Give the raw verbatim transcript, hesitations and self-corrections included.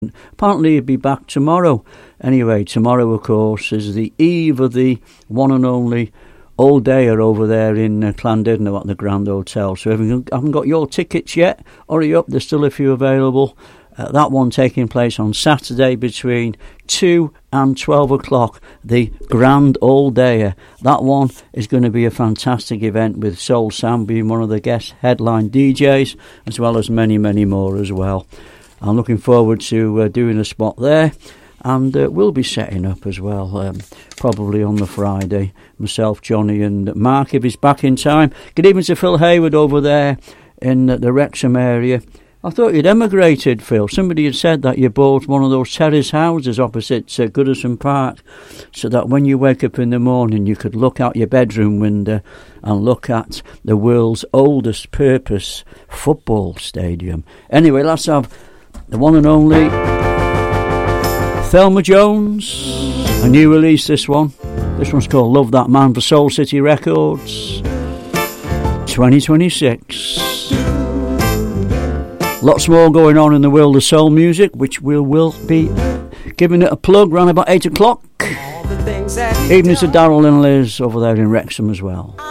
Apparently he'll be back tomorrow. Anyway, tomorrow, of course, is the eve of the one and only All Dayer over there in uh, Llandudno at the Grand Hotel. So if you haven't got your tickets yet, hurry up, there's still a few available. Uh, that one taking place on Saturday between two and twelve o'clock, the Grand All Dayer. That one is going to be a fantastic event with Soul Sam being one of the guest headline D Js, as well as many, many more as well. I'm looking forward to uh, doing a spot there, and uh, we'll be setting up as well, um, probably on the Friday. Myself, Johnny and Mark, if he's back in time. Good evening to Phil Hayward over there in uh, the Wrexham area. I thought you'd emigrated, Phil. Somebody had said that you bought one of those terrace houses opposite uh, Goodison Park, so that when you wake up in the morning you could look out your bedroom window and look at the world's oldest purpose football stadium. Anyway, let's have the one and only Thelma Jones. A new release, this one. This one's called Love That Man for Soul City Records twenty twenty-six. Lots more going on in the world of soul music, which we will be giving it a plug around about eight o'clock. Evenings to Daryl and Liz over there in Wrexham as well.